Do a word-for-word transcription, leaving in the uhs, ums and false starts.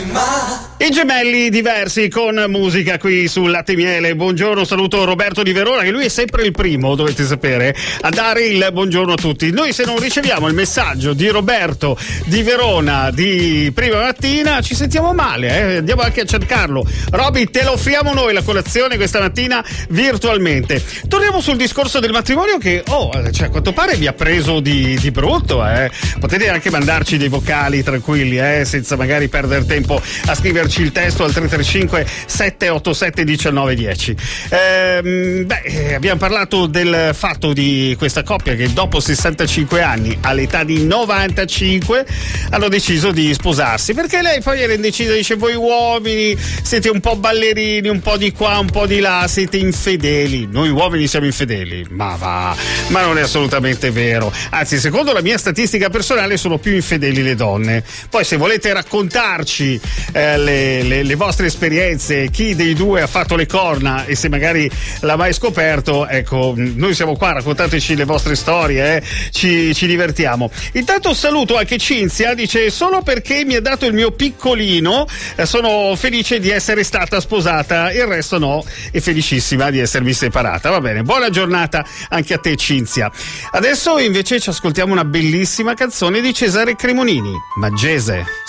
I gemelli diversi con musica qui sul Latte Miele. Buongiorno, saluto Roberto di Verona, che lui è sempre il primo, dovete sapere, a dare il buongiorno a tutti. Noi se non riceviamo il messaggio di Roberto di Verona di prima mattina ci sentiamo male, eh? Andiamo anche a cercarlo. Roby, te lo offriamo noi la colazione questa mattina virtualmente. Torniamo sul discorso del matrimonio che, oh, cioè, a quanto pare vi ha preso di, di brutto, eh? Potete anche mandarci dei vocali tranquilli, eh? Senza magari perdere tempo a scriverci il testo al tre tre cinque sette otto sette uno nove uno zero. Ehm, beh, abbiamo parlato del fatto di questa coppia che dopo sessantacinque anni, all'età di novantacinque, hanno deciso di sposarsi, perché lei poi era indecisa, dice: voi uomini siete un po' ballerini, un po' di qua, un po' di là, siete infedeli. Noi uomini siamo infedeli? Ma va, ma non è assolutamente vero. Anzi, secondo la mia statistica personale sono più infedeli le donne. Poi se volete raccontarci eh, le Le, le vostre esperienze, chi dei due ha fatto le corna e se magari l'ha mai scoperto, ecco, noi siamo qua, raccontateci le vostre storie, eh? ci, ci divertiamo. Intanto saluto anche Cinzia, dice: solo perché mi ha dato il mio piccolino eh, sono felice di essere stata sposata, il resto no, e felicissima di essermi separata. Va bene, buona giornata anche a te, Cinzia. Adesso invece ci ascoltiamo una bellissima canzone di Cesare Cremonini, Maggese.